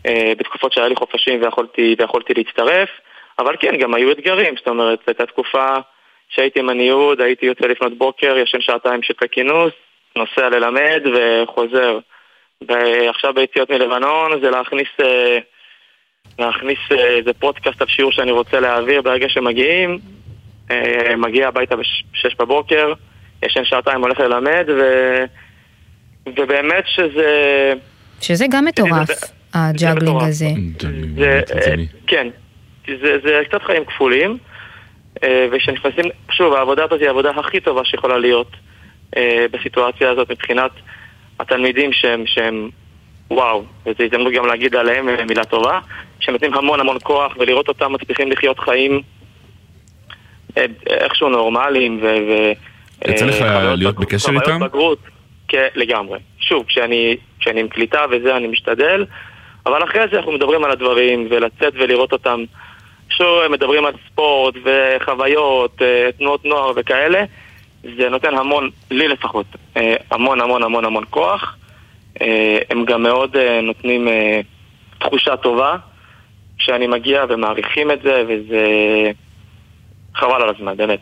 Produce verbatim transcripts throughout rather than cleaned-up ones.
בתקופות שהיה לי חופשים ויכולתי, ויכולתי להצטרף, אבל כן, גם היו אתגרים, זאת אומרת, הייתה תקופה שהייתי עם הניוד, הייתי יוצא לפנות בוקר, ישן שעתיים שקל כינוס, נוסע ללמד וחוזר. ועכשיו ביציאות מלבנון זה להכניס, להכניס איזה פודקאסט על שיעור שאני רוצה להעביר ברגע שמגיעים, מגיע הביתה בשש בבוקר, ישן שעתיים הולך ללמד, ו... ובאמת שזה... שזה גם מטורף, הג'אגלינג הזה. כן, זה, זה קצת חיים כפולים, ושנכנסים, שוב, העבודה הזאת היא העבודה הכי טובה שיכולה להיות בסיטואציה הזאת מבחינת התלמידים שהם, שהם וואו, וזו הזדמנות גם להגיד עליהם מילה טובה, שהם נותנים המון המון כוח, ולראות אותם מצליחים לחיות חיים איכשהו נורמליים, ו... יצא לך להיות בקשר איתם? לגמרי. שוב, כשאני, כשאני עם קליטה וזה אני משתדל, אבל אחרי זה אנחנו מדברים על הדברים, ולצאת ולראות אותם, שוב, מדברים על ספורט וחוויות, תנועות נוער וכאלה, זה נותן המון, לי לפחות, המון המון המון המון כוח. הם גם מאוד נותנים תחושה טובה שאני מגיע ומעריכים את זה, וזה חבל על הזמן, באמת.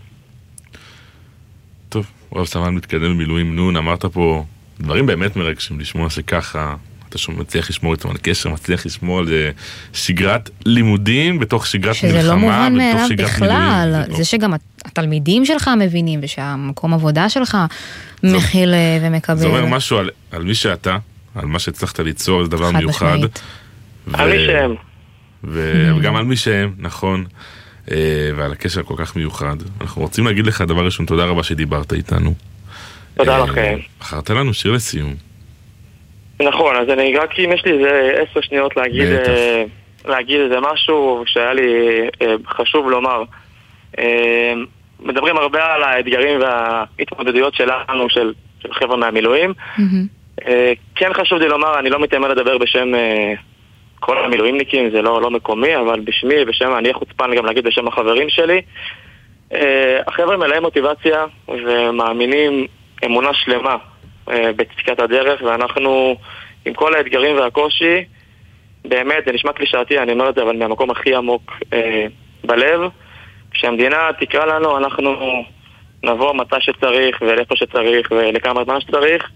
טוב, רב סמל מתקדם במילואים נון, אמרת פה דברים באמת מרגשים לשמוע שככה אתה מצליח לשמור איתם על קשר, מצליח לשמור על שגרת לימודים בתוך שגרת מלחמה, שזה לא מובן מאליו בכלל, זה שגם התלמידים שלך מבינים, ושהמקום עבודה שלך מכיל ומקבל. זה אומר משהו על, על מי שאתה, על מה שהצלחת ליצור, זה דבר מיוחד. על מי שהם. וגם על מי שהם, נכון, ועל הקשר כל כך מיוחד. אנחנו רוצים להגיד לך דבר ראשון, תודה רבה שדיברת איתנו. תודה לכם. בחרת לנו שיר לסיום. נכון, אז אני רק אם יש לי איזה עשר שניות להגיד, להגיד איזה משהו שהיה לי חשוב לומר. מדברים הרבה על האתגרים וההתמודדויות שלנו, של, של חבר'ה מהמילואים. כן חשוב לי לומר, אני לא מתאמן לדבר בשם כל המילואימניקים, זה לא, לא מקומי, אבל בשמי, בשם, אני חוצפן גם להגיד בשם החברים שלי. החבר'ה מלאים מוטיבציה ומאמינים אמונה שלמה בצדקת הדרך, ואנחנו עם כל האתגרים והקושי, באמת, זה נשמע קלישאתי, אני אומר את זה, אבל מהמקום הכי עמוק אה, בלב, כשהמדינה תקרא לנו, אנחנו נבוא מתי שצריך, ולאיפה שצריך, ולכמה זמן שצריך,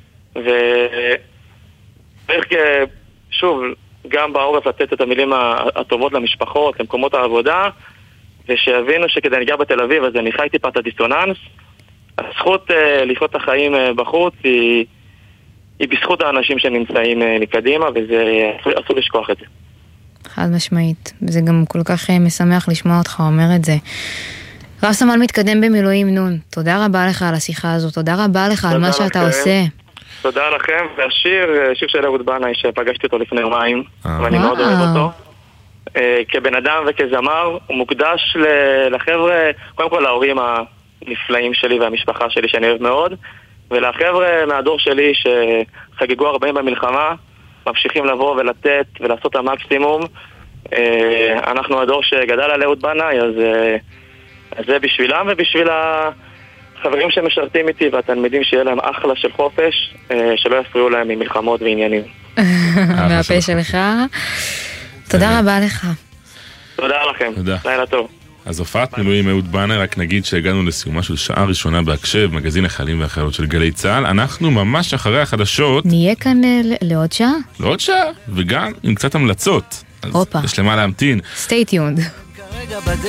וצריך, שוב, גם בעורף לתת את המילים הטובות למשפחות, למקומות העבודה, ושיבינו שכדי ניגע בתל אביב, אז אני חי טיפה את הדיסוננס, הזכות uh, לחיות את החיים uh, בחוץ היא, היא בזכות האנשים שנמצאים uh, מקדימה, וזה אסור לשכוח את זה. חד משמעית. זה גם כל כך uh, משמח לשמוע אותך אומר את זה. רב סמל מתקדם במילואים נון, תודה רבה לך על השיחה הזו, תודה רבה לך על מה שאתה לכם. עושה. תודה לכם, והשיר, שיר של אהוד בנאי שפגשתי אותו לפני יומיים, ואני מאוד אוהב אותו. Uh, כבן אדם וכזמר, הוא מוקדש לחבר'ה, קודם כל להורים ה... נפלאים שלי והמשפחה שלי שאני אוהב מאוד, ולחבר'ה מהדור שלי שחגגו ארבעים במלחמה, ממשיכים לבוא ולתת ולעשות את המקסימום. אנחנו הדור שגדל על אהוד בנאי, אז זה בשבילם ובשביל החברים שמשרתים איתי והתלמידים שיהיה להם אחלה של חופש, שלא יפריעו להם ממלחמות ועניינים. מהפה שלך. תודה רבה לך. תודה לכם. לילה טוב. אז הופעת מילואים אהוד בנאי, רק נגיד שהגענו לסיומה של שעה ראשונה בהקשב, מגזין החיילים והחיילות של גלי צה"ל. אנחנו ממש אחרי החדשות נהיה כאן לעוד שעה? לעוד שעה, וגם עם קצת המלצות. הופה. יש למה להמתין. Stay tuned.